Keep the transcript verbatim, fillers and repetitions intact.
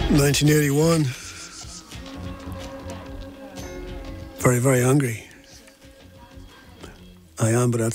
nineteen eighty-one. Very, very hungry. I am, but that's